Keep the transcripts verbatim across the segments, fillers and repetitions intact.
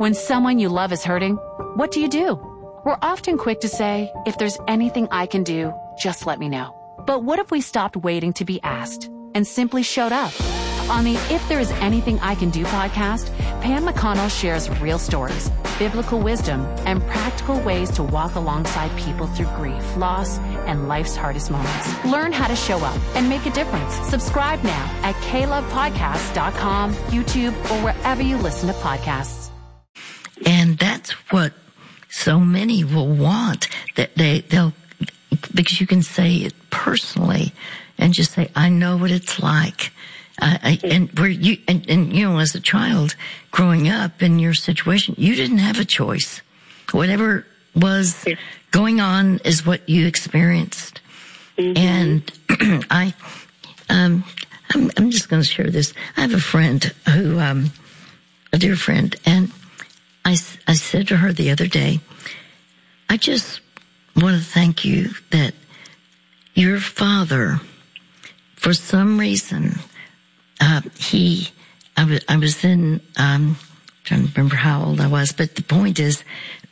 When someone you love is hurting, what do you do? We're often quick to say, if there's anything I can do, just let me know. But what if we stopped waiting to be asked and simply showed up? On the If There Is Anything I Can Do podcast, Pam McConnell shares real stories, biblical wisdom, and practical ways to walk alongside people through grief, loss, and life's hardest moments. Learn how to show up and make a difference. Subscribe now at k love podcast dot com, YouTube, or wherever you listen to podcasts. And that's what so many will want, that they, they'll, because you can say it personally and just say, I know what it's like. Uh, I, and where you, and, and you know, as a child growing up in your situation, you didn't have a choice. Whatever was going on is what you experienced. Mm-hmm. And I, um, I'm, I'm just going to share this. I have a friend who, um, a dear friend, and I, I said to her the other day, I just want to thank you that your father, for some reason, Uh, he, I was, I was in, um, trying to remember how old I was, but the point is,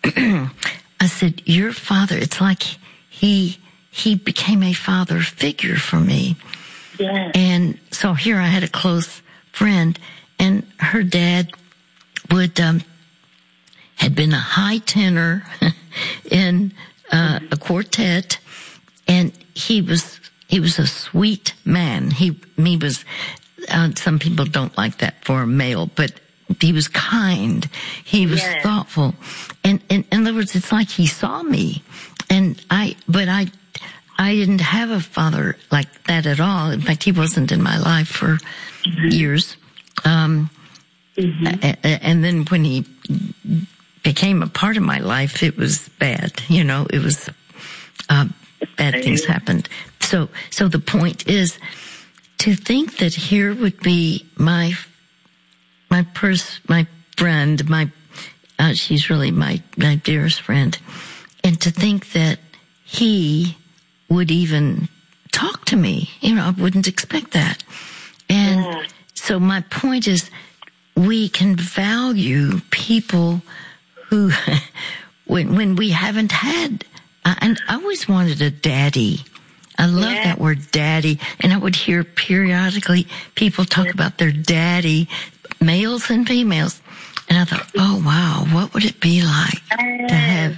I said, your father, it's like he, he became a father figure for me. Yes. And so here I had a close friend, and her dad would, um, had been a high tenor in, uh, a quartet, and he was, he was a sweet man. He, he was, Uh, some people don't like that for a male, but he was kind. He was yes. thoughtful. And, and in other words, it's like he saw me. And I, but I, I didn't have a father like that at all. In fact, he wasn't in my life for mm-hmm. years. Um, mm-hmm. a, and then when he became a part of my life, it was bad. You know, it was, uh, bad things happened. So, so the point is, to think that here would be my, my pers, my friend, my, uh, she's really my, my dearest friend. And to think that he would even talk to me, you know, I wouldn't expect that. And yeah. So my point is, we can value people who, when, when we haven't had, uh, and I always wanted a daddy. I love yeah. that word daddy. And I would hear periodically people talk yeah. about their daddy, males and females. And I thought, oh wow, what would it be like yeah. to have,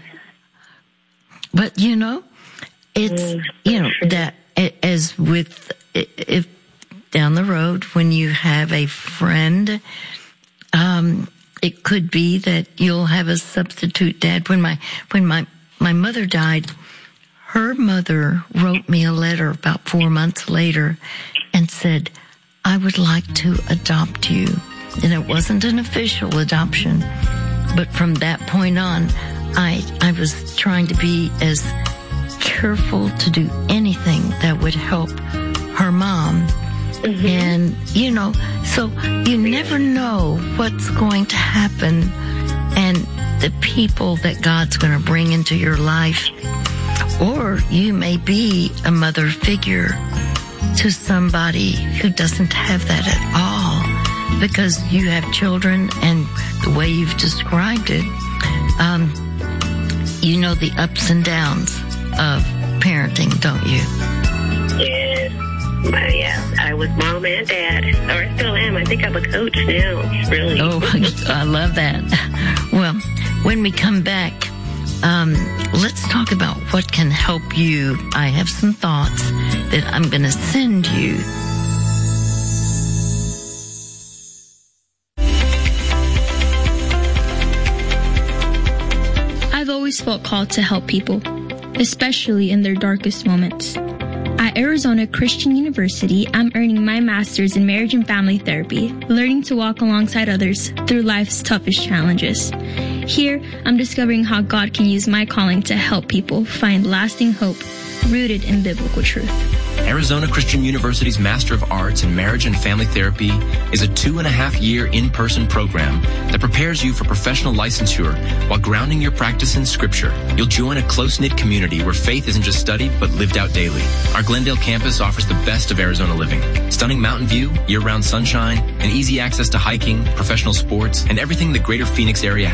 but you know, it's, you know, that as with, if down the road when you have a friend, um, it could be that you'll have a substitute dad. When my, when my, my mother died, her mother wrote me a letter about four months later and said, I would like to adopt you. And it wasn't an official adoption, but from that point on, I, I was trying to be as careful to do anything that would help her mom. Mm-hmm. And, you know, so you never know what's going to happen and the people that God's going to bring into your life. Or you may be a mother figure to somebody who doesn't have that at all, because you have children, and the way you've described it, um, you know the ups and downs of parenting, don't you? Yes. Well, yeah, I was mom and dad, or I still am. I think I'm a coach now, really. Oh, I love that. Well, when we come back, Um, let's talk about what can help you. I have some thoughts that I'm going to send you. I've always felt called to help people, especially in their darkest moments. At Arizona Christian University, I'm earning my master's in marriage and family therapy, learning to walk alongside others through life's toughest challenges. Here, I'm discovering how God can use my calling to help people find lasting hope rooted in biblical truth. Arizona Christian University's Master of Arts in Marriage and Family Therapy is a two and a half year in-person program that prepares you for professional licensure while grounding your practice in Scripture. You'll join a close-knit community where faith isn't just studied but lived out daily. Our Glendale campus offers the best of Arizona living. Stunning mountain view, year-round sunshine, and easy access to hiking, professional sports, and everything the greater Phoenix area